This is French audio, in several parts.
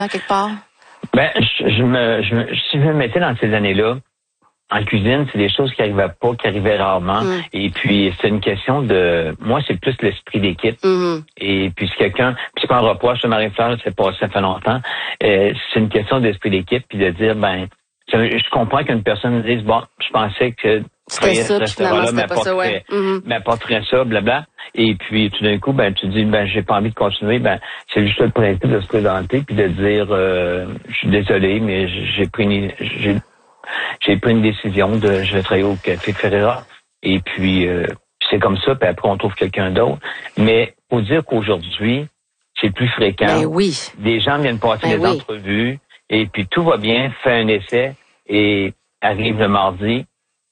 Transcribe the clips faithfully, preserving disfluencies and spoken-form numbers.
quelque part? Ben, je, je me, je me, si je me mettais dans ces années-là, en cuisine, c'est des choses qui arrivaient pas, qui arrivaient rarement. Mm. Et puis, c'est une question de... Moi, c'est plus l'esprit d'équipe. Mm. Et puis, si quelqu'un... Puis, c'est pas un reproche, Marie-Fleur, c'est pas, ça fait longtemps. Euh, c'est une question d'esprit d'équipe, puis de dire, ben... Je comprends qu'une personne dise, bon, je pensais que... C'était ça, puis finalement, c'était pas ça, ouais. Mm-hmm. M'apporterait ça, blabla. Et puis, tout d'un coup, ben, tu dis, ben, j'ai pas envie de continuer. Ben, c'est juste le principe de se présenter, puis de dire, euh, je suis désolé, mais j'ai pris une... J'ai, J'ai pris une décision de je vais travailler au Café Ferreira et puis euh, c'est comme ça, puis après on trouve quelqu'un d'autre. Mais faut dire qu'aujourd'hui, c'est plus fréquent. Ben oui. Des gens viennent passer ben des oui. entrevues et puis tout va bien, fait un essai et arrive le mardi.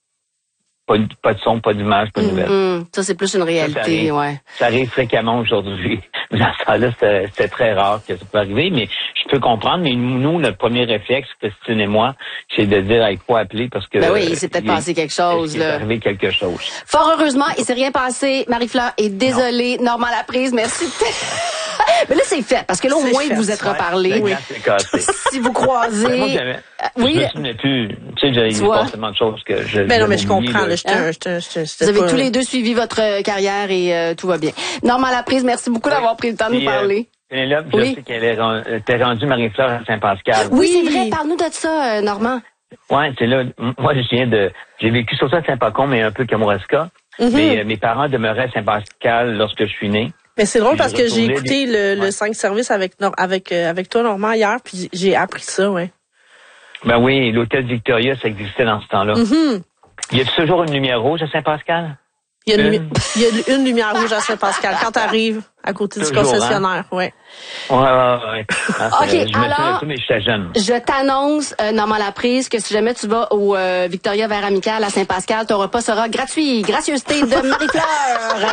Pas de, pas de son, pas d'image, pas de nouvelles. Mm-hmm. Ça, c'est plus une réalité, ça, ça arrive, ouais. Ça arrive fréquemment aujourd'hui. Dans ce temps-là, c'était, c'était très rare que ça peut arriver, mais je peux comprendre. Mais nous, notre premier réflexe, Christine et moi, c'est de dire, il faut appeler parce que... Ben oui, il s'est peut-être il, passé quelque chose, il là. Il est arrivé quelque chose. Fort heureusement, il s'est rien passé. Marie-Fleur est désolée. Non. Normand Laprise, merci. Mais là, c'est fait, parce que là, au c'est moins, fait, vous êtes ouais. reparlé. Oui. Si vous croisez... Ben moi, j'avais, euh, oui. Je me souvenais plus. Tu sais, j'avais eu forcément de choses que je... Ben non, mais je comprends. Là, hein? je te, je te, je te, vous avez pas... tous les deux suivi votre carrière et euh, tout va bien. Normand Laprise, merci beaucoup oui. d'avoir pris le temps de nous parler. Euh, Pénélope, je oui. sais qu'elle est, était rendue Marie-Fleur à Saint-Pascal. Oui, oui, c'est vrai. Parle-nous de ça, euh, Normand. Ouais, c'est là. Moi, je viens de... J'ai vécu surtout à Saint-Pacon, mais un peu Kamouraska. Mm-hmm. Mais euh, mes parents demeuraient à Saint-Pascal lorsque je suis né. Mais c'est drôle parce que j'ai écouté des... le, ouais. le cinq services avec avec euh, avec toi, Normand, hier, puis j'ai appris ça, ouais. Ben oui, l'hôtel Victoria, ça existait dans ce temps-là. Mm-hmm. Y a toujours une lumière rouge à Saint-Pascal? Il y a une, une. Il y a une lumière rouge à Saint-Pascal quand t'arrives à côté toujours, du concessionnaire, hein? ouais. Ouais, ouais, ouais. Ah, OK, je alors, tout, mais j'étais jeune. Je t'annonce, euh, Normand Laprise, que si jamais tu vas au euh, Victoria Vers Amical à Saint-Pascal, ton repas sera gratuit. Gracieuseté de Marie-Fleur.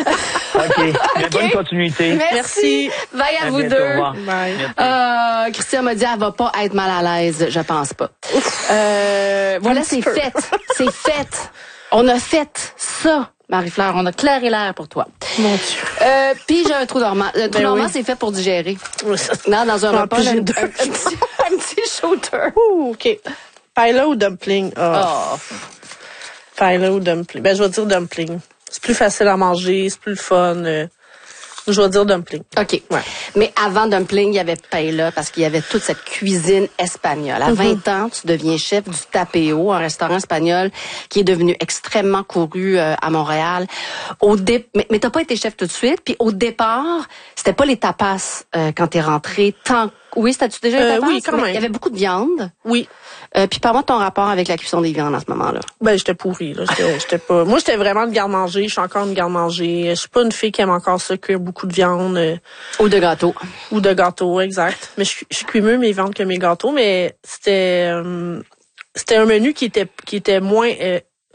OK, mais okay. Bonne continuité. Merci. Merci. Bye à, à vous bientôt, deux. Bye. Euh, Christian m'a dit, elle va pas être mal à l'aise, je pense pas. Euh, voilà, c'est fait. C'est fait. On a fait ça. Marie-Fleur, on a clairé l'air pour toi. Mon Dieu. Euh, puis j'ai un trou normand. Le trou ben normand, oui. c'est fait pour digérer. Non, dans un repas, j'ai un, un, un, petit, un petit shooter. Ouh, OK. Paella ou dumpling? Oh. oh. Paella ou dumpling? Ben, je vais dire dumpling. C'est plus facile à manger, c'est plus le fun. Euh, je vais dire dumpling. OK. Ouais. Mais avant dumpling, il y avait paella parce qu'il y avait toute cette cuisine espagnole. À vingt mm-hmm. ans, tu deviens chef du Tapeo, un restaurant espagnol qui est devenu extrêmement couru euh, à Montréal. Au dé... Mais, mais t'as pas été chef tout de suite. Puis au départ, c'était pas les tapas euh, quand t'es rentré. Tant... Oui, c'était-tu déjà les tapas? Euh, oui, quand même. Il y avait beaucoup de viande. Oui. Euh, puis parle-moi de ton rapport avec la cuisson des viandes à ce moment-là. Ben, j'étais pourrie, là. J'étais, j'étais pas... Moi, j'étais vraiment une garde-manger. Je suis encore une garde-manger. Je suis pas une fille qui aime encore ça, cuire beaucoup de viande. Euh... Ou de gâteaux. Ou de gâteaux, exact. Mais je, je cuis mieux mes viandes que mes gâteaux, mais c'était... Euh, c'était un menu qui était qui était moins... Euh,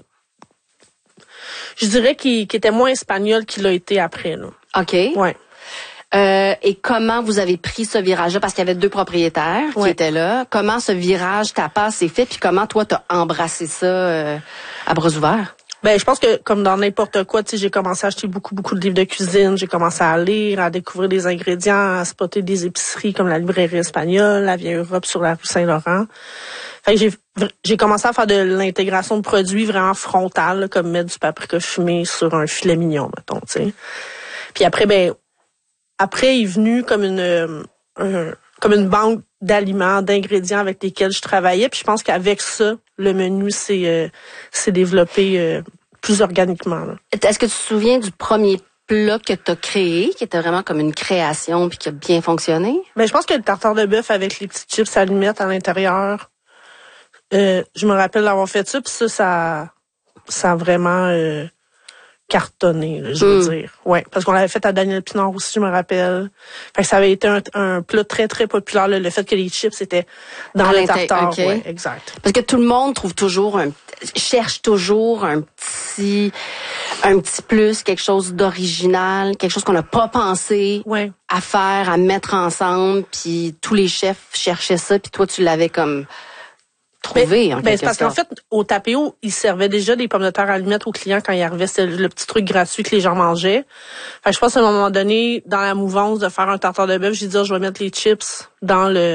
je dirais qu'il qui était moins espagnol qu'il l'a été après, là. OK. Ouais. Euh, et comment vous avez pris ce virage-là? Parce qu'il y avait deux propriétaires qui ouais. étaient là. Comment ce virage tapas s'est fait? Puis comment toi, t'as embrassé ça euh, à bras ouverts? Ben, je pense que comme dans n'importe quoi, tu sais, j'ai commencé à acheter beaucoup, beaucoup de livres de cuisine. J'ai commencé à lire, à découvrir des ingrédients, à spotter des épiceries comme la librairie espagnole, la Vieille Europe sur la rue Saint-Laurent. Fait que j'ai, j'ai commencé à faire de l'intégration de produits vraiment frontale, là, comme mettre du paprika fumé sur un filet mignon, mettons, tu sais. Puis après, ben, après, il est venu comme une, euh, un, comme une banque d'aliments, d'ingrédients avec lesquels je travaillais. Puis je pense qu'avec ça, le menu s'est, euh, s'est développé euh, plus organiquement, là. Est-ce que tu te souviens du premier plat que tu as créé, qui était vraiment comme une création puis qui a bien fonctionné? Ben, je pense que le tartare de bœuf avec les petits chips allumettes à l'intérieur, euh, je me rappelle d'avoir fait ça. Puis ça, ça, ça a vraiment... Euh, cartonné, là, je veux mm. dire. Ouais, parce qu'on l'avait fait à Daniel Pinard aussi, je me rappelle. Fait que ça avait été un, un plat très, très populaire, là, le fait que les chips étaient dans le tartare. Okay. Ouais, exact. Parce que tout le monde trouve toujours un, cherche toujours un petit, un petit plus, quelque chose d'original, quelque chose qu'on n'a pas pensé ouais. à faire, à mettre ensemble, puis tous les chefs cherchaient ça, puis toi, tu l'avais comme trouver, ben, en ben, quelque c'est parce sorte. qu'en fait, au Tapéo, ils servaient déjà des pommes de terre allumettes aux clients quand ils arrivaient. C'était le petit truc gratuit que les gens mangeaient. Fait que je pense à un moment donné, dans la mouvance de faire un tartare de bœuf, j'ai dit, oh, je vais mettre les chips dans le